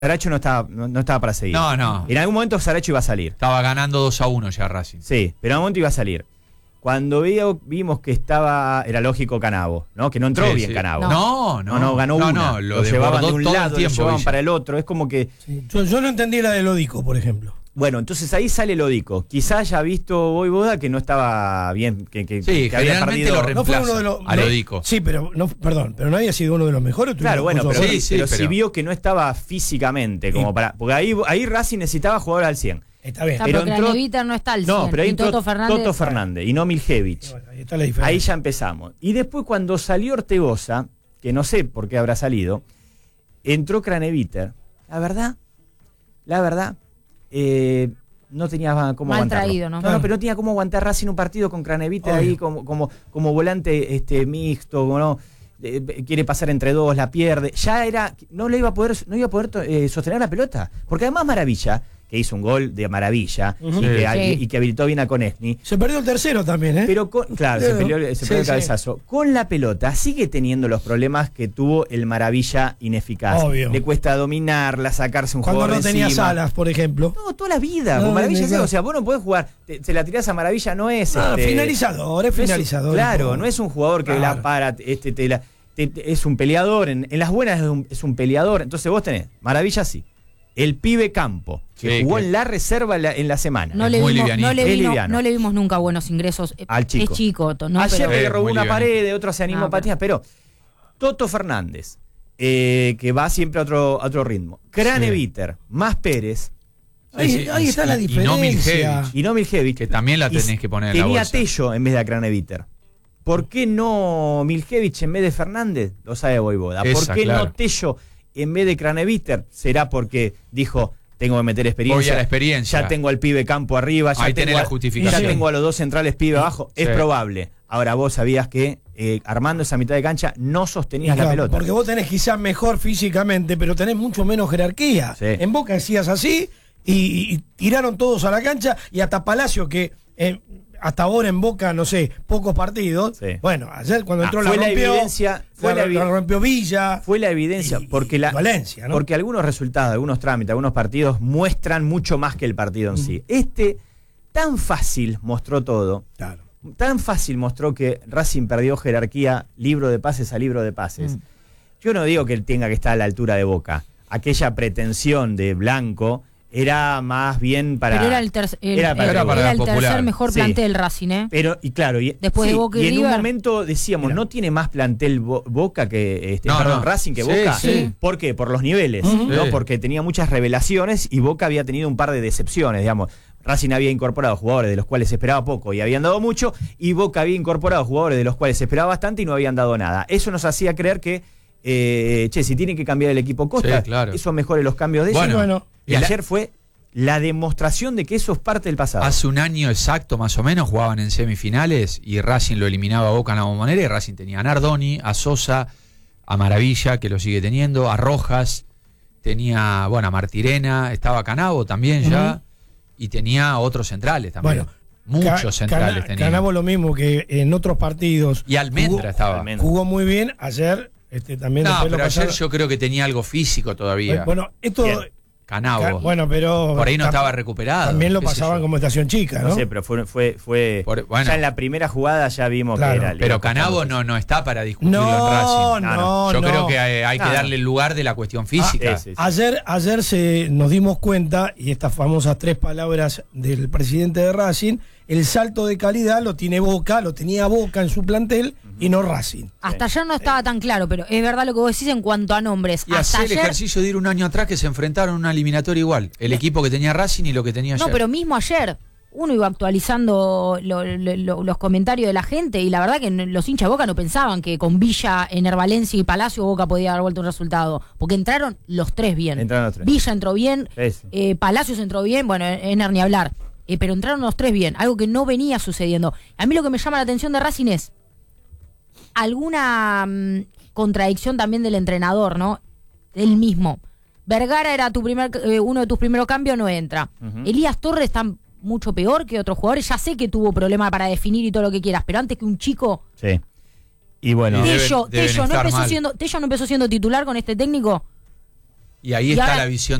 Saracho no estaba para seguir. No. En algún momento Saracho iba a salir. Estaba ganando 2-1 ya Racing. Sí, pero en algún momento iba a salir. Cuando vimos que era lógico Canavo, ¿no? Que no entró bien Canavo. No, ganó una. Lo llevaban de un lado, lo llevaban para el otro. Es como que... Sí. Yo no entendí la de Lodico, por ejemplo. Bueno, entonces ahí sale Lodico. Quizá haya visto Voivoda que no estaba bien, que había perdido. Lo reemplaza, no fue uno de los, a Lodico. Sí, pero no había sido uno de los mejores. Claro, bueno, pero pero sí vio que no estaba físicamente como para... Porque ahí Racing necesitaba jugador al 100. Está bien. Pero porque Craneviter no está al 100. No, pero ahí entró Toto Fernández y no Miljevic. Bueno, ahí está la diferencia. Ahí ya empezamos. Y después cuando salió Ortegoza, que no sé por qué habrá salido, entró Craneviter. La verdad, no tenía cómo mal aguantarlo. Traído, ¿no? No, pero no tenía cómo aguantar Racing un partido con Craneviter ahí como volante mixto, ¿no? Quiere pasar entre dos, la pierde. Ya no iba a poder sostener la pelota. Porque además Maravilla, que hizo un gol de maravilla y que habilitó bien a Konechny. Se perdió el tercero también, ¿eh? Pero se perdió el cabezazo. Con la pelota sigue teniendo los problemas que tuvo el Maravilla ineficaz. Obvio. Le cuesta dominarla, sacarse un Cuando jugador no tenía encima. Salas, por ejemplo. No, toda la vida. Con Maravilla, o sea, vos no podés jugar. Se la tirás a Maravilla, no es. Finalizador, es finalizador. Claro, no es un jugador que la para, es un peleador. En las buenas es un peleador. Entonces vos tenés Maravilla, sí. El pibe Campo, que jugó en la reserva en la semana. No le vimos nunca buenos ingresos. Al chico. Es chico, ¿no? Ayer le robó una livianito. pared, otro se animó a patinar, pero Toto Fernández, que va siempre a otro ritmo. Craneviter, más Pérez. Ahí está la diferencia. Y no Miljevic. Que también la tenés que poner en la bolsa. Tenía Tello en vez de a Craneviter. ¿Por qué no Miljevic en vez de Fernández? Lo sabe Voivoda. ¿Por qué no Tello en vez de Craneviter? Será porque dijo, tengo que meter experiencia. Voy a la experiencia. Ya tengo al pibe Campo arriba. Ahí tenés la justificación. Ya tengo a los dos centrales pibe abajo. Es probable. Ahora vos sabías que armando esa mitad de cancha no sostenías la pelota. Porque vos tenés quizás mejor físicamente, pero tenés mucho menos jerarquía. Sí. En Boca decías así y tiraron todos a la cancha y hasta Palacio que... hasta ahora en Boca, no sé, pocos partidos. Sí. Bueno, ayer cuando entró la rompió Villa. Fue la evidencia, porque Valencia, ¿no? Porque algunos resultados, algunos trámites, algunos partidos muestran mucho más que el partido en sí. Tan fácil mostró todo. Claro. Tan fácil mostró que Racing perdió jerarquía libro de pases a libro de pases. Yo no digo que él tenga que estar a la altura de Boca. Aquella pretensión de Blanco era más bien para... Pero era el tercer mejor plantel del Racing, ¿eh? Pero, y claro, después de Boca y en River, un momento decíamos, ¿no tiene más plantel Boca que Racing que Boca? Sí. ¿Por qué? Por los niveles, ¿no? Porque tenía muchas revelaciones y Boca había tenido un par de decepciones, digamos. Racing había incorporado jugadores de los cuales se esperaba poco y habían dado mucho, y Boca había incorporado jugadores de los cuales se esperaba bastante y no habían dado nada. Eso nos hacía creer que si tiene que cambiar el equipo Costa, eso mejore los cambios de eso. Y ayer fue la demostración de que eso es parte del pasado. Hace un año exacto, más o menos, jugaban en semifinales y Racing lo eliminaba a Boca en la Bombonera, y Racing tenía a Nardoni, a Sosa, a Maravilla, que lo sigue teniendo, a Rojas, tenía, a Martirena, estaba Canavo también ya, y tenía otros centrales también. Muchos centrales tenía. Canavo lo mismo que en otros partidos. Y Almendra jugó muy bien ayer. También pero ayer yo creo que tenía algo físico todavía. Esto... Canavo. Pero por ahí no estaba recuperado. También lo pasaban como estación chica, ¿no? No sé, pero fue ya en la primera jugada ya vimos que era. Pero Canavo no está para discutirlo en Racing. Yo creo que hay que darle el lugar de la cuestión física. Sí. Ayer nos dimos cuenta, y estas famosas 3 palabras del presidente de Racing, el salto de calidad lo tenía Boca en su plantel y no Racing. Hasta ayer no estaba tan claro, pero es verdad lo que vos decís en cuanto a nombres. Y hacer el ejercicio de ir un año atrás que se enfrentaron en una eliminatoria igual. El equipo que tenía Racing y lo que tenía ayer. No, pero mismo ayer uno iba actualizando los comentarios de la gente, y la verdad que los hinchas de Boca no pensaban que con Villa, Valencia y Palacio Boca podía dar vuelta un resultado, porque entraron los 3 bien. Villa entró bien, Palacios entró bien, Ener ni hablar. Pero entraron los 3 bien, algo que no venía sucediendo. A mí lo que me llama la atención de Racing es alguna contradicción también del entrenador, ¿no? Él mismo. Vergara era uno de tus primeros cambios, no entra. Elías Torres está mucho peor que otros jugadores. Ya sé que tuvo problemas para definir y todo lo que quieras, pero antes que un chico... Sí. Y bueno... Tello no empezó siendo titular con este técnico. Y ahí está la visión